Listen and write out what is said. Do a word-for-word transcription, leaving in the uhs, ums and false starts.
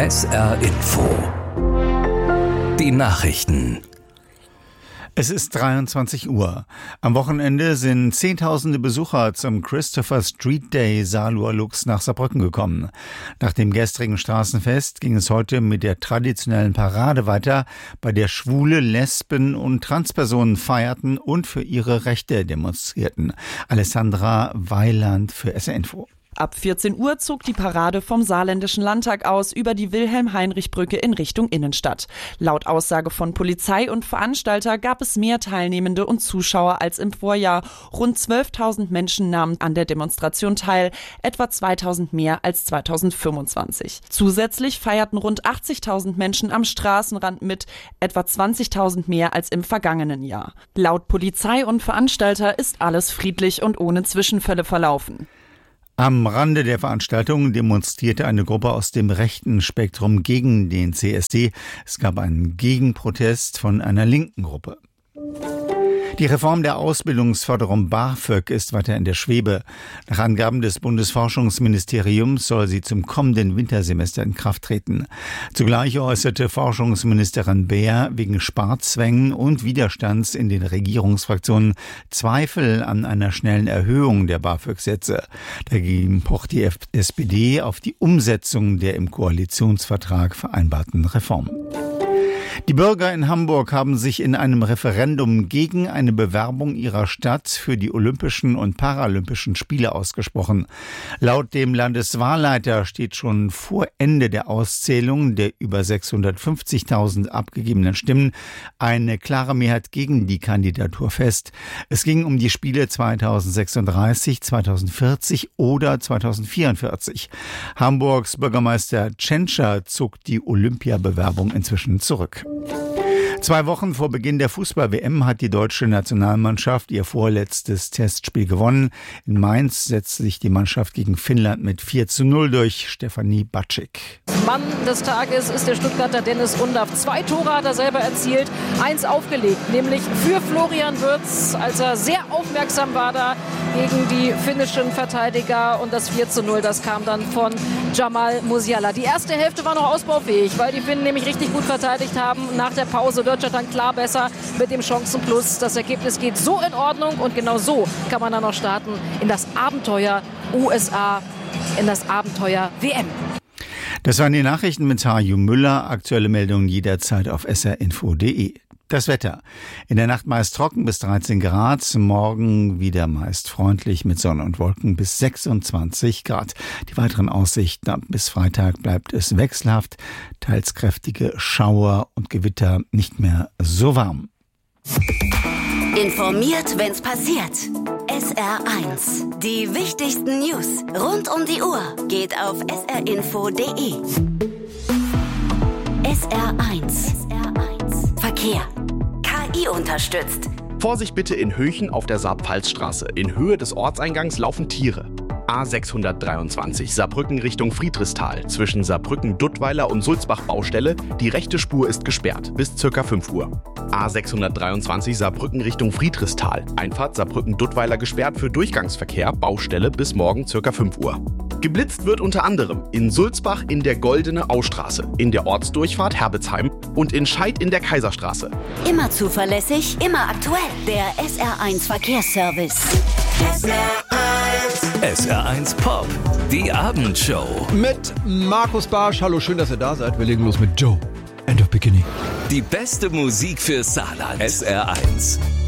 S R Info. Die Nachrichten. Es ist dreiundzwanzig Uhr. Am Wochenende sind Zehntausende Besucher zum Christopher Street Day Salur Lux nach Saarbrücken gekommen. Nach dem gestrigen Straßenfest ging es heute mit der traditionellen Parade weiter, bei der Schwule, Lesben und Transpersonen feierten und für ihre Rechte demonstrierten. Alessandra Weiland für S R Info. Ab vierzehn Uhr zog die Parade vom Saarländischen Landtag aus über die Wilhelm-Heinrich-Brücke in Richtung Innenstadt. Laut Aussage von Polizei und Veranstalter gab es mehr Teilnehmende und Zuschauer als im Vorjahr. Rund zwölftausend Menschen nahmen an der Demonstration teil, etwa zweitausend mehr als zweitausendfünfundzwanzig. Zusätzlich feierten rund achtzigtausend Menschen am Straßenrand mit, etwa zwanzigtausend mehr als im vergangenen Jahr. Laut Polizei und Veranstalter ist alles friedlich und ohne Zwischenfälle verlaufen. Am Rande der Veranstaltung demonstrierte eine Gruppe aus dem rechten Spektrum gegen den C S D. Es gab einen Gegenprotest von einer linken Gruppe. Die Reform der Ausbildungsförderung BAföG ist weiter in der Schwebe. Nach Angaben des Bundesforschungsministeriums soll sie zum kommenden Wintersemester in Kraft treten. Zugleich äußerte Forschungsministerin Beer wegen Sparzwängen und Widerstands in den Regierungsfraktionen Zweifel an einer schnellen Erhöhung der BAföG-Sätze. Dagegen pocht die S P D auf die Umsetzung der im Koalitionsvertrag vereinbarten Reformen. Die Bürger in Hamburg haben sich in einem Referendum gegen eine Bewerbung ihrer Stadt für die Olympischen und Paralympischen Spiele ausgesprochen. Laut dem Landeswahlleiter steht schon vor Ende der Auszählung der über sechshundertfünfzigtausend abgegebenen Stimmen eine klare Mehrheit gegen die Kandidatur fest. Es ging um die Spiele zweitausendsechsunddreißig, zweitausendvierzig oder zweitausendvierundvierzig. Hamburgs Bürgermeister Tschentscher zog die Olympiabewerbung inzwischen zurück. Zwei Wochen vor Beginn der Fußball-W M hat die deutsche Nationalmannschaft ihr vorletztes Testspiel gewonnen. In Mainz setzte sich die Mannschaft gegen Finnland mit vier zu null durch. Stefanie Batschik. Mann des Tages ist der Stuttgarter Dennis Undaff. Zwei Tore hat er selber erzielt, eins aufgelegt, nämlich für Florian Wirtz, als er sehr aufmerksam war da gegen die finnischen Verteidiger. Und das vier zu null, das kam dann von Jamal Musiala. Die erste Hälfte war noch ausbaufähig, weil die Finnen nämlich richtig gut verteidigt haben. Nach der Pause Deutschland dann klar besser mit dem Chancenplus. Das Ergebnis geht so in Ordnung und genau so kann man dann noch starten in das Abenteuer U S A, in das Abenteuer W M. Das waren die Nachrichten mit Harju Müller. Aktuelle Meldungen jederzeit auf s r info punkt d e. Das Wetter. In der Nacht meist trocken bis dreizehn Grad, morgen wieder meist freundlich mit Sonne und Wolken bis sechsundzwanzig Grad. Die weiteren Aussichten ab bis Freitag bleibt es wechselhaft, teils kräftige Schauer und Gewitter, nicht mehr so warm. Informiert, wenn's passiert. S R eins. Die wichtigsten News rund um die Uhr geht auf s r info punkt d e. S R eins. Verkehr. K I unterstützt. Vorsicht bitte in Höchen auf der Saar-Pfalz-Straße. In Höhe des Ortseingangs laufen Tiere. A sechshundertdreiundzwanzig Saarbrücken Richtung Friedrichsthal. Zwischen Saarbrücken-Duttweiler und Sulzbach-Baustelle. Die rechte Spur ist gesperrt bis ca. fünf Uhr. A sechshundertdreiundzwanzig Saarbrücken Richtung Friedrichsthal. Einfahrt Saarbrücken-Duttweiler gesperrt für Durchgangsverkehr. Baustelle bis morgen ca. fünf Uhr. Geblitzt wird unter anderem in Sulzbach in der Goldene Austraße, in der Ortsdurchfahrt Herbetsheim und in Scheid in der Kaiserstraße. Immer zuverlässig, immer aktuell. Der S R eins Verkehrsservice. S R eins. S R eins Pop. Die Abendshow. Mit Markus Barsch. Hallo, schön, dass ihr da seid. Wir legen los mit Joe. End of Beginning. Die beste Musik für Saarland. S R eins.